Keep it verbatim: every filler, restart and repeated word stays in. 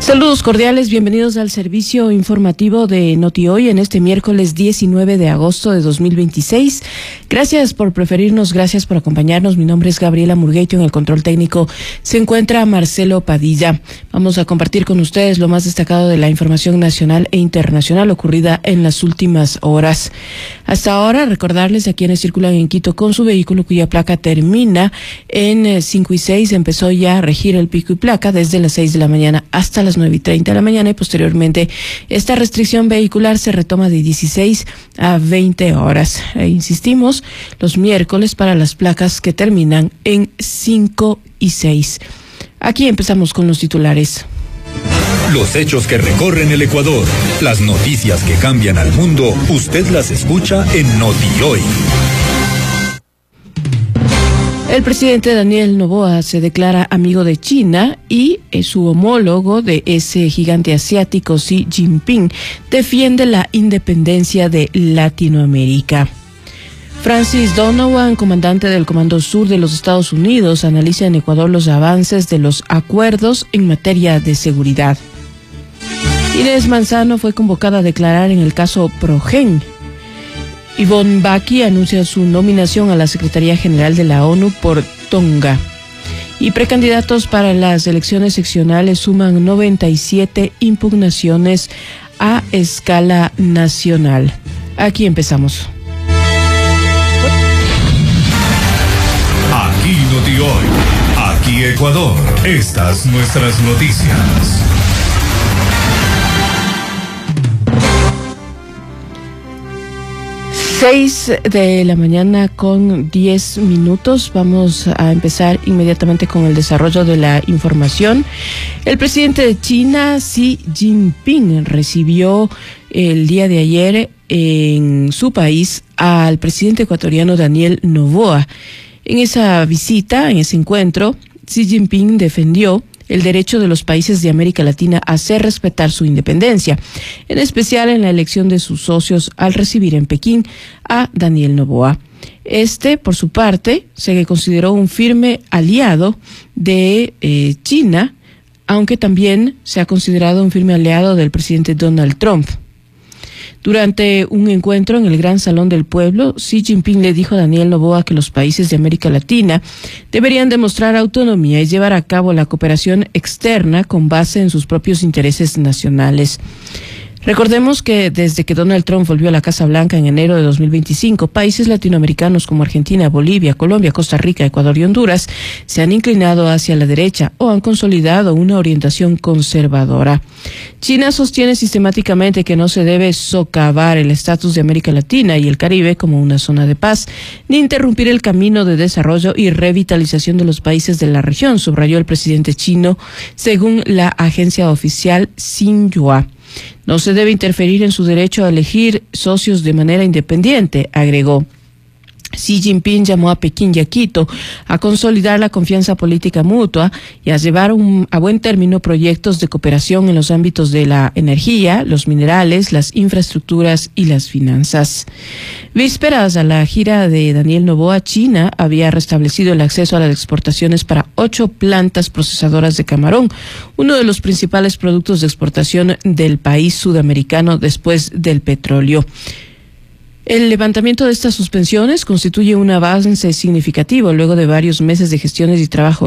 Saludos cordiales, bienvenidos al servicio informativo de NotiHoy en este miércoles diecinueve de agosto de dos mil veintiséis. Gracias por preferirnos, gracias por acompañarnos. Mi nombre es Gabriela Murgueito, en el control técnico se encuentra Marcelo Padilla. Vamos a compartir con ustedes lo más destacado de la información nacional e internacional ocurrida en las últimas horas. Hasta ahora, recordarles a quienes circulan en Quito con su vehículo cuya placa termina en cinco y seis, empezó ya a regir el pico y placa desde las seis de la mañana hasta las nueve y treinta de la mañana, y posteriormente esta restricción vehicular se retoma de dieciséis a veinte horas. E insistimos, los miércoles para las placas que terminan en cinco y seis. Aquí empezamos con los titulares. Los hechos que recorren el Ecuador, las noticias que cambian al mundo, usted las escucha en NotiHoy. El presidente Daniel Noboa se declara amigo de China y su homólogo de ese gigante asiático, Xi Jinping, defiende la independencia de Latinoamérica. Francis Donovan, comandante del Comando Sur de los Estados Unidos, analiza en Ecuador los avances de los acuerdos en materia de seguridad. Inés Manzano fue convocada a declarar en el caso Progen. Ivonne Baki anuncia su nominación a la Secretaría General de la ONU por Tonga. Y precandidatos para las elecciones seccionales suman noventa y siete impugnaciones a escala nacional. Aquí empezamos. Aquí NotiHoy, aquí Ecuador, estas nuestras noticias. Seis de la mañana con diez minutos. Vamos a empezar inmediatamente con el desarrollo de la información. El presidente de China, Xi Jinping, recibió el día de ayer en su país al presidente ecuatoriano Daniel Noboa. En esa visita, en ese encuentro, Xi Jinping defendió el derecho de los países de América Latina a hacer respetar su independencia, en especial en la elección de sus socios al recibir en Pekín a Daniel Noboa. Este, por su parte, se consideró un firme aliado de eh, China, aunque también se ha considerado un firme aliado del presidente Donald Trump. Durante un encuentro en el Gran Salón del Pueblo, Xi Jinping le dijo a Daniel Noboa que los países de América Latina deberían demostrar autonomía y llevar a cabo la cooperación externa con base en sus propios intereses nacionales. Recordemos que desde que Donald Trump volvió a la Casa Blanca en enero de dos mil veinticinco, países latinoamericanos como Argentina, Bolivia, Colombia, Costa Rica, Ecuador y Honduras se han inclinado hacia la derecha o han consolidado una orientación conservadora. China sostiene sistemáticamente que no se debe socavar el estatus de América Latina y el Caribe como una zona de paz, ni interrumpir el camino de desarrollo y revitalización de los países de la región, subrayó el presidente chino, según la agencia oficial Xinhua. No se debe interferir en su derecho a elegir socios de manera independiente, agregó. Xi Jinping llamó a Pekín y a Quito a consolidar la confianza política mutua y a llevar un, a buen término proyectos de cooperación en los ámbitos de la energía, los minerales, las infraestructuras y las finanzas. Vísperas a la gira de Daniel Noboa, China había restablecido el acceso a las exportaciones para ocho plantas procesadoras de camarón, uno de los principales productos de exportación del país sudamericano después del petróleo. El levantamiento de estas suspensiones constituye un avance significativo luego de varios meses de gestiones y trabajo